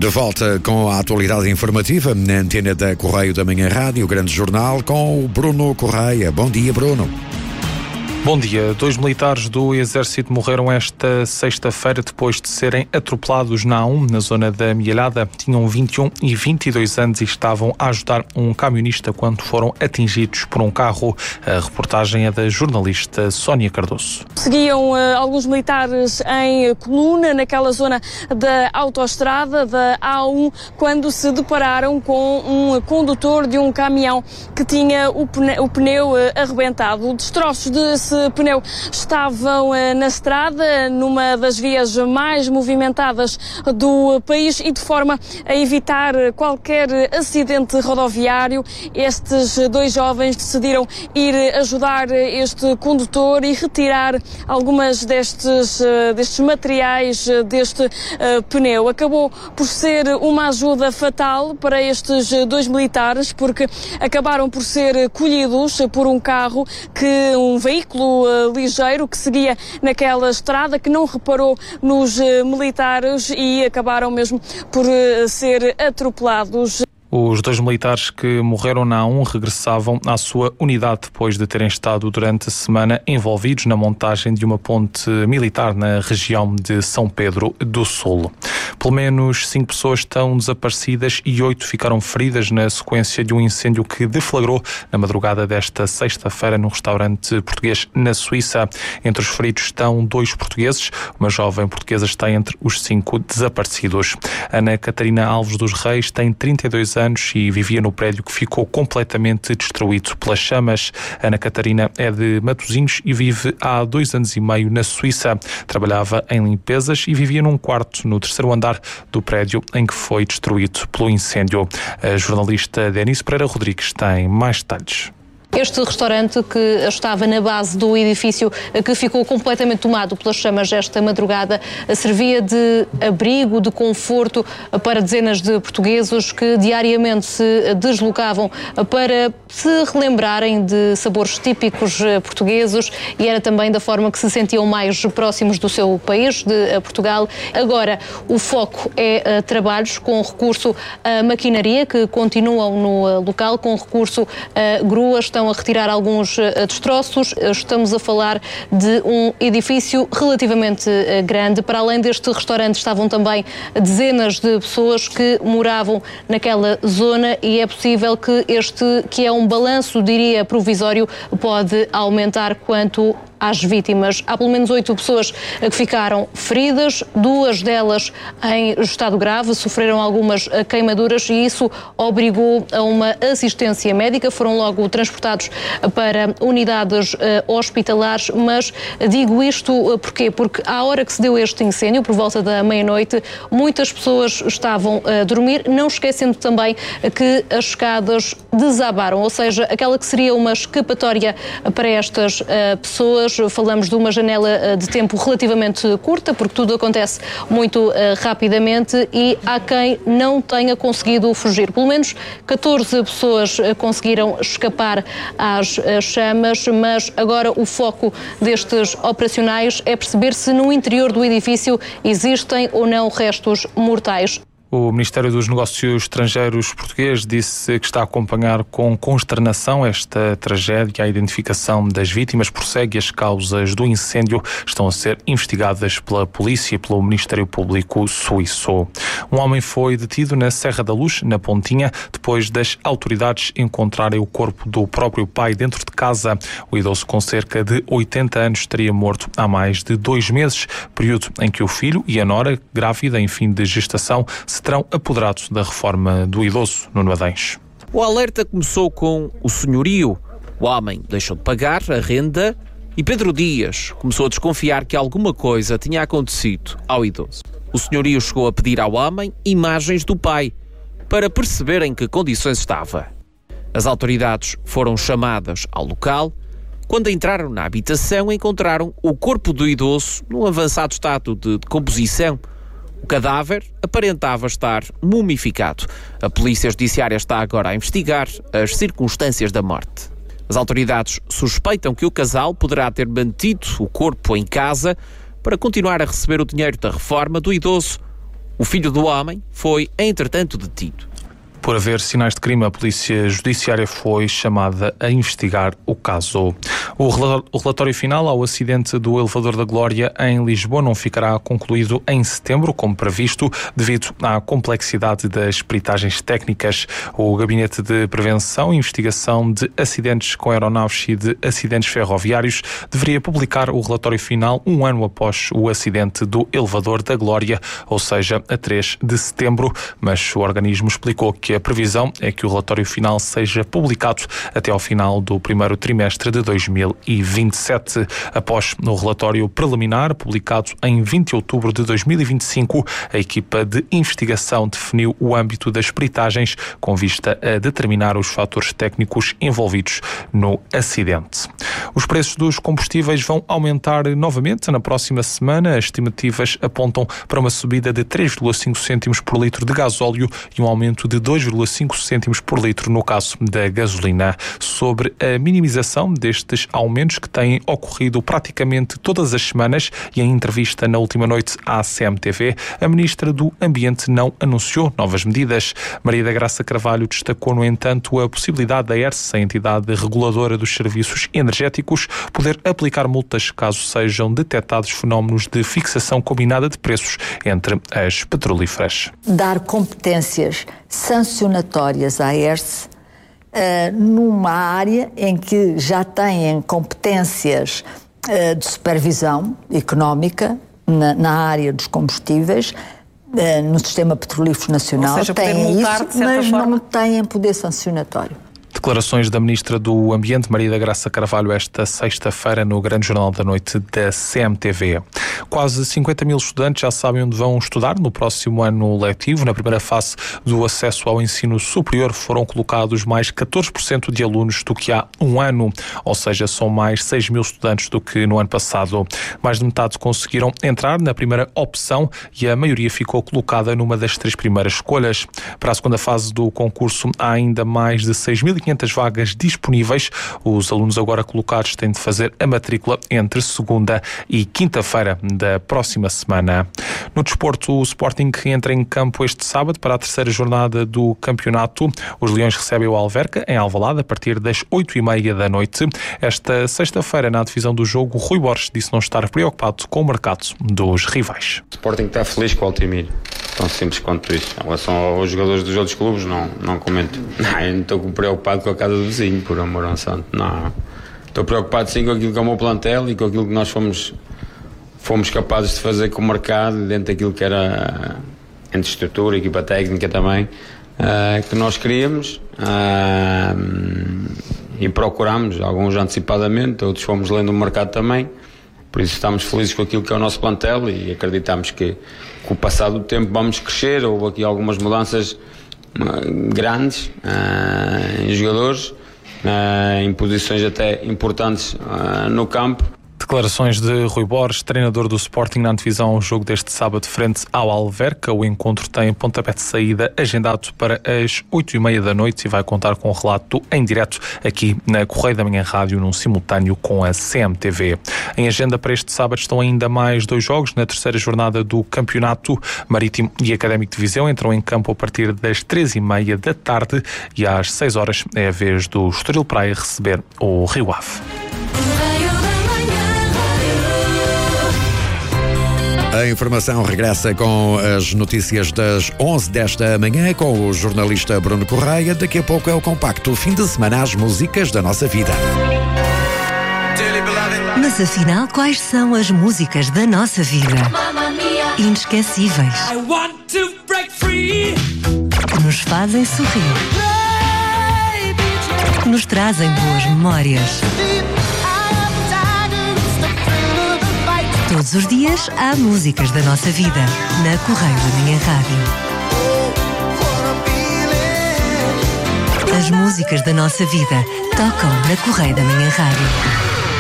De volta com a atualidade informativa na antena da Correio da Manhã Rádio, o grande jornal, com o Bruno Correia. Bom dia, Bruno. Bom dia. 2 militares do Exército morreram esta sexta-feira depois de serem atropelados na A1, na zona da Mielhada. Tinham 21 e 22 anos e estavam a ajudar um camionista quando foram atingidos por um carro. A reportagem é da jornalista Sónia Cardoso. Seguiam alguns militares em coluna naquela zona da autoestrada da A1 quando se depararam com um condutor de um caminhão que tinha o pneu arrebentado. Destroços desse pneu estavam na estrada, numa das vias mais movimentadas do país, e de forma a evitar qualquer acidente rodoviário, estes 2 jovens decidiram ir ajudar este condutor e retirar algumas destes materiais deste pneu. Acabou por ser uma ajuda fatal para estes 2 militares, porque acabaram por ser colhidos por um veículo ligeiro que seguia naquela estrada, que não reparou nos militares e acabaram mesmo por ser atropelados. Os 2 militares que morreram na A1 regressavam à sua unidade depois de terem estado durante a semana envolvidos na montagem de uma ponte militar na região de São Pedro do Sul. Pelo menos 5 pessoas estão desaparecidas e 8 ficaram feridas na sequência de um incêndio que deflagrou na madrugada desta sexta-feira num restaurante português na Suíça. Entre os feridos estão 2 portugueses. Uma jovem portuguesa está entre os 5 desaparecidos. Ana Catarina Alves dos Reis tem 32 anos e vivia no prédio que ficou completamente destruído pelas chamas. Ana Catarina é de Matosinhos e vive há 2 anos e meio na Suíça. Trabalhava em limpezas e vivia num quarto no 3º andar do prédio em que foi destruído pelo incêndio. A jornalista Denise Pereira Rodrigues tem mais detalhes. Este restaurante, que estava na base do edifício que ficou completamente tomado pelas chamas esta madrugada, servia de abrigo, de conforto para dezenas de portugueses que diariamente se deslocavam para se relembrarem de sabores típicos portugueses, e era também da forma que se sentiam mais próximos do seu país, de Portugal. Agora, o foco é trabalhos com recurso a maquinaria que continuam no local, com recurso a gruas, estão a retirar alguns destroços. Estamos a falar de um edifício relativamente grande. Para além deste restaurante estavam também dezenas de pessoas que moravam naquela zona, e é possível que este, que é um balanço, diria, provisório, pode aumentar quanto às vítimas. Há pelo menos 8 pessoas que ficaram feridas, 2 delas em estado grave, sofreram algumas queimaduras e isso obrigou a uma assistência médica. Foram logo transportados para unidades hospitalares, mas digo isto porquê? Porque à hora que se deu este incêndio, por volta da meia-noite, muitas pessoas estavam a dormir, não esquecendo também que as escadas desabaram, ou seja, aquela que seria uma escapatória para estas pessoas. Falamos de uma janela de tempo relativamente curta, porque tudo acontece muito rapidamente, e há quem não tenha conseguido fugir. Pelo menos 14 pessoas conseguiram escapar às chamas, mas agora o foco destes operacionais é perceber se no interior do edifício existem ou não restos mortais. O Ministério dos Negócios Estrangeiros português disse que está a acompanhar com consternação esta tragédia. A identificação das vítimas prossegue. As causas do incêndio estão a ser investigadas pela polícia e pelo Ministério Público suíço. Um homem foi detido na Serra da Luz, na Pontinha, depois das autoridades encontrarem o corpo do próprio pai dentro de casa. O idoso, com cerca de 80 anos, teria morto há mais de 2 meses, período em que o filho e a nora, grávida em fim de gestação, se terão apoderado da reforma do idoso. Nuno Adães. O alerta começou com o senhorio. O homem deixou de pagar a renda e Pedro Dias começou a desconfiar que alguma coisa tinha acontecido ao idoso. O senhorio chegou a pedir ao homem imagens do pai para perceber em que condições estava. As autoridades foram chamadas ao local. Quando entraram na habitação, encontraram o corpo do idoso num avançado estado de decomposição. O cadáver aparentava estar mumificado. A Polícia Judiciária está agora a investigar as circunstâncias da morte. As autoridades suspeitam que o casal poderá ter mantido o corpo em casa para continuar a receber o dinheiro da reforma do idoso, O filho do homem foi, entretanto, detido. Por haver sinais de crime, a Polícia Judiciária foi chamada a investigar o caso. O relatório final ao acidente do elevador da Glória em Lisboa não ficará concluído em setembro, como previsto, devido à complexidade das peritagens técnicas. O Gabinete de Prevenção e Investigação de Acidentes com Aeronaves e de Acidentes Ferroviários deveria publicar o relatório final um ano após o acidente do elevador da Glória, ou seja, a 3 de setembro, mas o organismo explicou que a previsão é que o relatório final seja publicado até ao final do primeiro trimestre de 2027. Após o relatório preliminar, publicado em 20 de outubro de 2025, a equipa de investigação definiu o âmbito das peritagens com vista a determinar os fatores técnicos envolvidos no acidente. Os preços dos combustíveis vão aumentar novamente na próxima semana. As estimativas apontam para uma subida de 3,5 cêntimos por litro de gasóleo e um aumento de 2,5 cêntimos por litro no caso da gasolina. Sobre a minimização destes aumentos que têm ocorrido praticamente todas as semanas e em entrevista na última noite à CMTV, a Ministra do Ambiente não anunciou novas medidas. Maria da Graça Carvalho destacou, no entanto, a possibilidade da ERSE, a entidade reguladora dos serviços energéticos, poder aplicar multas caso sejam detectados fenómenos de fixação combinada de preços entre as petrolíferas. Dar competências sancionatórias à ERSE numa área em que já têm competências de supervisão económica na área dos combustíveis, no sistema petrolífero nacional. Ou seja, têm multar, isso, mas não têm poder sancionatório. Declarações da Ministra do Ambiente, Maria da Graça Carvalho, esta sexta-feira no Grande Jornal da Noite da CMTV. Quase 50 mil estudantes já sabem onde vão estudar no próximo ano letivo. Na primeira fase do acesso ao ensino superior foram colocados mais 14% de alunos do que há um ano, ou seja, são mais 6 mil estudantes do que no ano passado. Mais de metade conseguiram entrar na primeira opção e a maioria ficou colocada numa das 3 primeiras escolhas. Para a segunda fase do concurso há ainda mais de 6.500 vagas disponíveis. Os alunos agora colocados têm de fazer a matrícula entre segunda e quinta-feira da próxima semana. No desporto, o Sporting entra em campo este sábado para a terceira jornada do campeonato. Os Leões recebem o Alverca em Alvalade a partir das 8h30 da noite. Esta sexta-feira, na divisão do jogo, Rui Borges disse não estar preocupado com o mercado dos rivais. O Sporting está feliz com o Altimir. Tão simples quanto isso. Em relação aos jogadores dos outros clubes, não comento. Eu não estou preocupado com a casa do vizinho, por amor ao santo. Não. Estou preocupado sim com aquilo que é o meu plantel e com aquilo que nós fomos capazes de fazer com o mercado, dentro daquilo que era entre estrutura, equipa técnica também, que nós queríamos e procurámos, alguns antecipadamente, outros fomos lendo o mercado também. Por isso estamos felizes com aquilo que é o nosso plantel e acreditamos que com o passar do tempo vamos crescer. Houve aqui algumas mudanças grandes em jogadores, em posições até importantes no campo. Declarações de Rui Borges, treinador do Sporting, na antevisão ao jogo deste sábado frente ao Alverca. O encontro tem pontapé de saída agendado para as 8h30 da noite e vai contar com o relato em direto aqui na Correio da Manhã Rádio, num simultâneo com a CMTV. Em agenda para este sábado estão ainda mais 2 jogos na terceira jornada do campeonato. Marítimo e Académico de Viseu entram em campo a partir das 3h30 da tarde e às 6 horas é a vez do Estoril Praia receber o Rio Ave. A informação regressa com as notícias das 11 desta manhã com o jornalista Bruno Correia. Daqui a pouco é o compacto Fim de Semana, as músicas da nossa vida. Mas afinal, quais são as músicas da nossa vida? Inesquecíveis. Que nos fazem sorrir. Que nos trazem boas memórias. Todos os dias há músicas da nossa vida na Correio da Manhã Rádio. As músicas da nossa vida tocam na Correio da Manhã Rádio.